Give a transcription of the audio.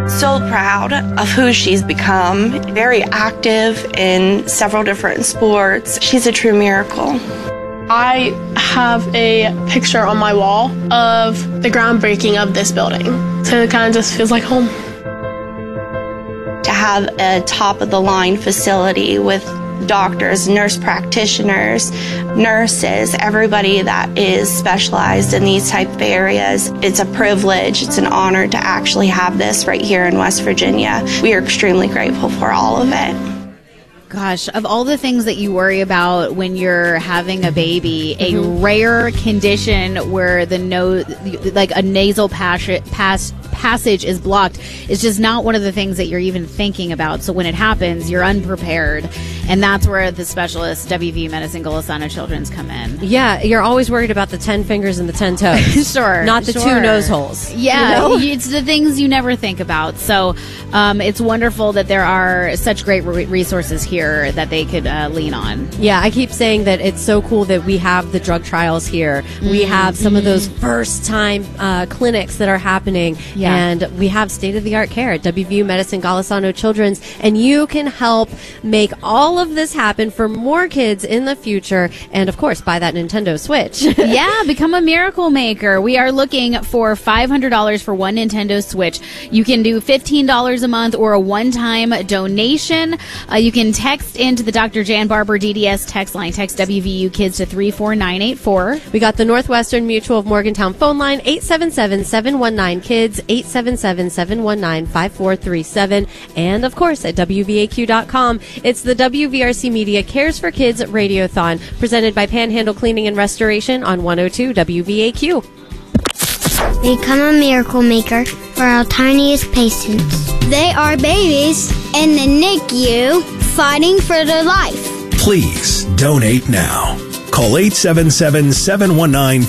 So proud of who she's become. Very active in several different sports. She's a true miracle. I have a picture on my wall of the groundbreaking of this building. So it kind of just feels like home. To have a top-of-the-line facility with doctors, nurse practitioners, nurses, everybody that is specialized in these type of areas. It's a privilege, it's an honor to actually have this right here in West Virginia. We are extremely grateful for all of it. Gosh, of all the things that you worry about when you're having a baby, a rare condition where the a nasal passage is blocked is just not one of the things that you're even thinking about. So when it happens, you're unprepared. And that's where the specialists, WVU Medicine Golisano Children's, come in. Yeah, you're always worried about the 10 fingers and the 10 toes. Sure. Not the 2 nose holes. Yeah, you know? It's the things you never think about. So it's wonderful that there are such great resources here that they could lean on. Yeah, I keep saying that it's so cool that we have the drug trials here. We have some of those first-time clinics that are happening. Yeah. And we have state-of-the-art care at WVU Medicine Golisano Children's. And you can help make all of this happen for more kids in the future. And, of course, buy that Nintendo Switch. Yeah, become a miracle maker. We are looking for $500 for one Nintendo Switch. You can do $15 a month or a one-time donation. You can text into the Dr. Jan Barber DDS text line. Text WVU Kids to 34984. We got the Northwestern Mutual of Morgantown phone line, 877-719-KIDS, 877-719-5437. And, of course, at WVAQ.com. It's the WVRC Media Cares for Kids Radiothon, presented by Panhandle Cleaning and Restoration on 102 WVAQ. Become a miracle maker for our tiniest patients. They are babies in the NICU fighting for their life. Please donate now. Call 877-719